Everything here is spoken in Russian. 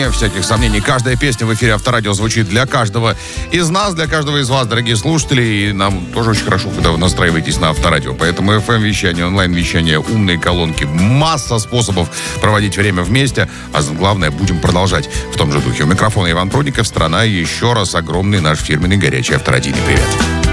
вне всяких сомнений. Каждая песня в эфире Авторадио звучит для каждого из нас, для каждого из вас, дорогие слушатели. И нам тоже очень хорошо, когда вы настраиваетесь на Авторадио. Поэтому FM-вещание, онлайн-вещание, умные колонки, масса способов проводить время вместе. А главное, будем продолжать в том же духе. У микрофона Иван Прудников, страна. Еще раз огромный наш фирменный горячий авторадийный привет.